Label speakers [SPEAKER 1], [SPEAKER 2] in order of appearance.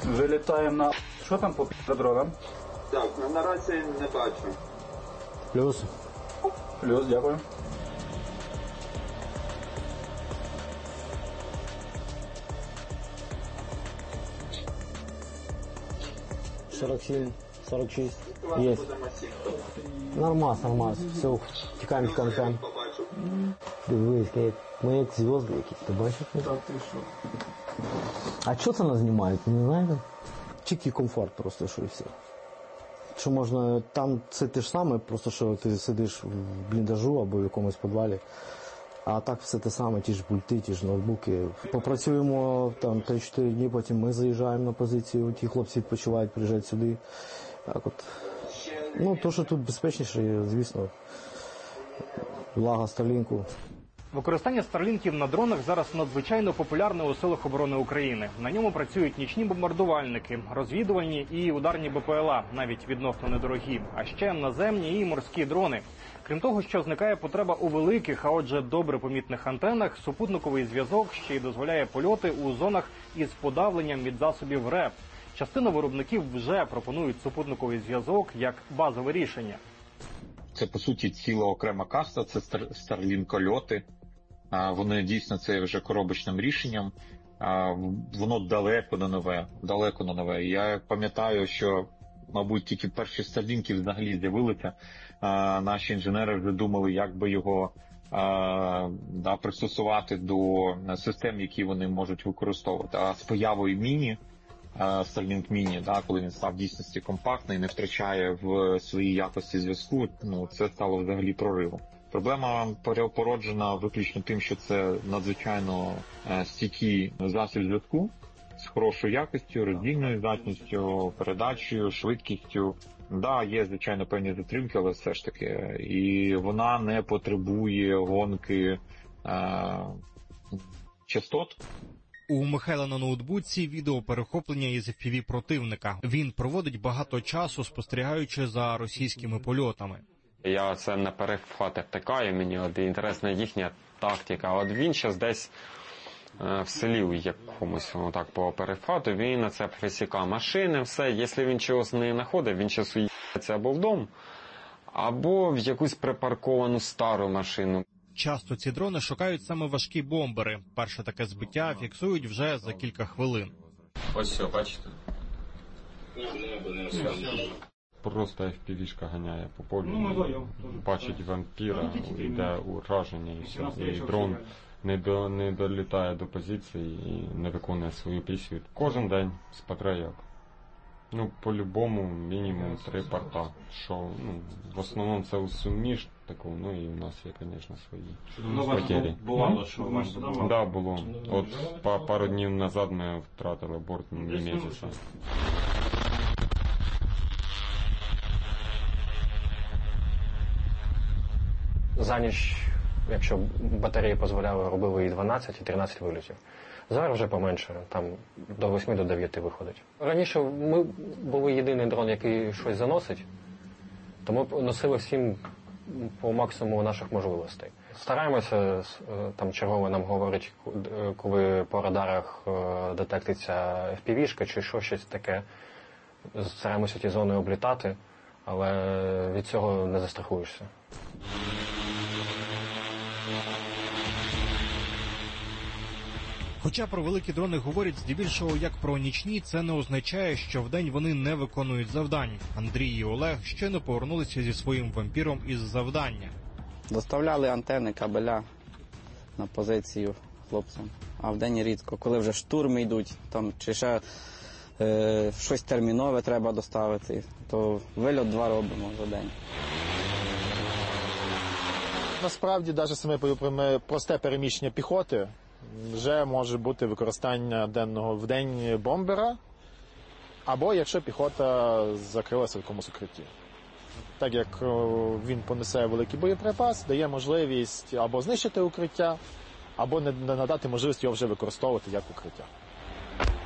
[SPEAKER 1] Вилітаємо на... Що там по дронам?
[SPEAKER 2] Так, наразі не бачу.
[SPEAKER 1] Плюс. Плюс, дякую.
[SPEAKER 3] «47, 46. Є. Нормас. Все, тікаємо. Дивись, ми як зв'язки якісь, ти бачиш?
[SPEAKER 1] Так, ти що?
[SPEAKER 3] А що це нас знімають, не знаєте? Тільки комфорт просто, що і все. Що можна, там це те ж саме, просто що ти сидиш в бліндажу або в якомусь підвалі, а так все те саме, ті ж пульти, ті ж ноутбуки. Попрацюємо там 3-4 дні, потім ми заїжджаємо на позицію, ті хлопці відпочивають, приїжджають сюди. Так от. Ну, то, що тут безпечніше, звісно, влага Старлінку.
[SPEAKER 4] Використання старлінків на дронах зараз надзвичайно популярне у силах оборони України. На ньому працюють нічні бомбардувальники, розвідувальні і ударні БПЛА, навіть відносно недорогі, а ще наземні і морські дрони. Крім того, що зникає потреба у великих, а отже добре помітних антенах, супутниковий зв'язок ще й дозволяє польоти у зонах із подавленням від засобів РЕП. Частина виробників вже пропонують супутниковий зв'язок як базове рішення.
[SPEAKER 5] Це, по суті, ціла окрема каста, це Starlink-льоти. Вони дійсно це вже коробочним рішенням. Воно далеко не нове. Я пам'ятаю, що, мабуть, тільки перші Starlink взагалі з'явилися. Наші інженери вже думали, як би його пристосувати до систем, які вони можуть використовувати. А з появою міні, Starlink Mini, коли він став в дійсності компактний, не втрачає в своїй якості зв'язку, це стало взагалі проривом. Проблема породжена виключно тим, що це надзвичайно стійкий засіб зв'язку з хорошою якістю, роздільною здатністю, передачею, швидкістю. Є, звичайно, певні затримки, але все ж таки. І вона не потребує гонки частот.
[SPEAKER 4] У Михайла на ноутбуці відеоперехоплення із FPV противника. Він проводить багато часу, спостерігаючи за російськими польотами.
[SPEAKER 6] Я це на перехвати втикаю, мені інтересна їхня тактика. От він зараз десь в селі у якомусь так по перехвату, він на це присіка машини, все. Якщо він чогось не знаходить, він зараз уїхається або в дом, або в якусь припарковану стару машину.
[SPEAKER 4] Часто ці дрони шукають саме важкі бомбери. Перше таке збиття фіксують вже за кілька хвилин.
[SPEAKER 6] Ось все, бачите? Просто FPV-шка ганяє по полю, бачить вампіра, йде ураження і все. І дрон не долітає до позиції і не виконує свою місію. Кожен день смотря як. По-любому мінімум 3 порта. Що, в основному це у суміш такого, і у нас є, звісно, свої потері.
[SPEAKER 1] Бувало, що у вас було?
[SPEAKER 6] Да, було. От пару днів назад ми втратили борт Німезіса.
[SPEAKER 7] За ніч, якщо батареї дозволяли, робили і 12, і 13 вильотів. Зараз вже поменше, там до 8, до 9 виходить. Раніше ми були єдиний дрон, який щось заносить, тому носили всім по максимуму наших можливостей. Стараємося, там чергове нам говорить, коли по радарах детектиться FPV-шка чи щось таке, стараємося ті зони облітати, але від цього не застрахуєшся.
[SPEAKER 4] Хоча про великі дрони говорять здебільшого як про нічні, це не означає, що вдень вони не виконують завдань. Андрій і Олег щойно повернулися зі своїм вампіром із завдання.
[SPEAKER 8] Доставляли антени, кабеля на позицію хлопцям. А вдень рідко, коли вже штурми йдуть, там, чи ще щось термінове треба доставити, то вильот 2 робимо за день.
[SPEAKER 9] Насправді, навіть саме просте переміщення піхоти вже може бути використання денного в день бомбера, або якщо піхота закрилася в якомусь укритті. Так як він понесе великий боєприпас, дає можливість або знищити укриття, або не надати можливість його вже використовувати як укриття.